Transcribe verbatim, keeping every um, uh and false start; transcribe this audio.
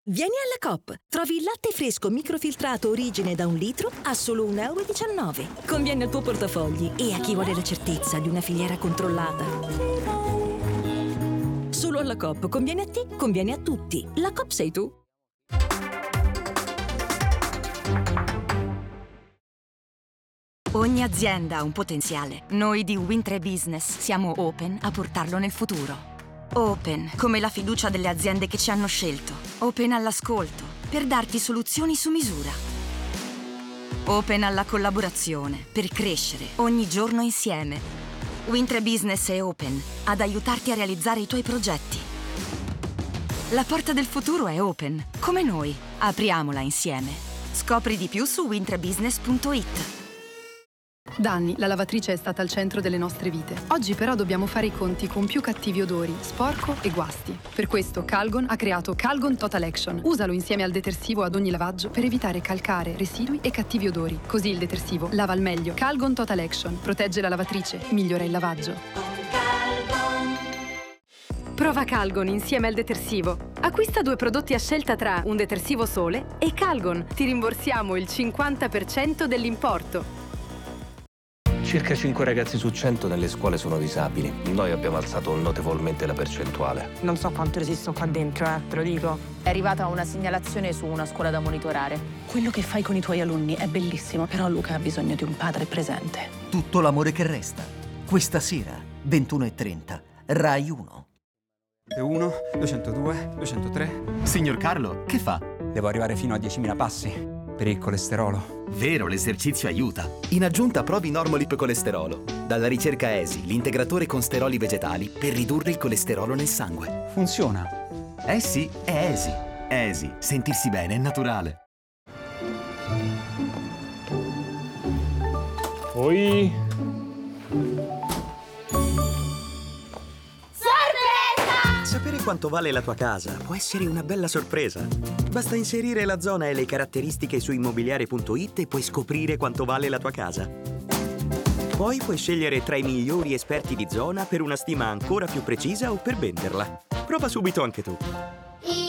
Vieni alla Coop. Trovi il latte fresco microfiltrato origine da un litro a solo un euro e diciannove. Conviene al tuo portafogli e a chi vuole la certezza di una filiera controllata. Solo alla Coop. Conviene a te, conviene a tutti. La Coop sei tu. Ogni azienda ha un potenziale. Noi di Wind Business siamo open a portarlo nel futuro. Open, come la fiducia delle aziende che ci hanno scelto. Open all'ascolto, per darti soluzioni su misura. Open alla collaborazione, per crescere ogni giorno insieme. Wind Business è open ad aiutarti a realizzare i tuoi progetti. La porta del futuro è open, come noi. Apriamola insieme. Scopri di più su wind business punto it. Da anni la lavatrice è stata al centro delle nostre vite. Oggi però dobbiamo fare i conti con più cattivi odori, sporco e guasti. Per questo Calgon ha creato Calgon Total Action. Usalo insieme al detersivo ad ogni lavaggio per evitare calcare, residui e cattivi odori. Così il detersivo lava al meglio. Calgon Total Action protegge la lavatrice, migliora il lavaggio. Prova Calgon insieme al detersivo. Acquista due prodotti a scelta tra un detersivo sole e Calgon. Ti rimborsiamo il cinquanta per cento dell'importo. Circa cinque ragazzi su cento nelle scuole sono disabili. Noi abbiamo alzato notevolmente la percentuale. Non so quanto resisto qua dentro, eh, te lo dico. È arrivata una segnalazione su una scuola da monitorare. Quello che fai con i tuoi alunni è bellissimo, però Luca ha bisogno di un padre presente. Tutto l'amore che resta. Questa sera, ventuno e trenta, Rai uno. uno, duecentodue, duecentotre. Signor Carlo, che fa? Devo arrivare fino a diecimila passi. Per il colesterolo. Vero, l'esercizio aiuta. In aggiunta provi Normolip Colesterolo. Dalla ricerca E S I, l'integratore con steroli vegetali per ridurre il colesterolo nel sangue. Funziona. Eh sì, è E S I. E S I, sentirsi bene è naturale. Poi... Sapere quanto vale la tua casa può essere una bella sorpresa. Basta inserire la zona e le caratteristiche su immobiliare punto it e puoi scoprire quanto vale la tua casa. Poi puoi scegliere tra i migliori esperti di zona per una stima ancora più precisa o per venderla. Prova subito anche tu.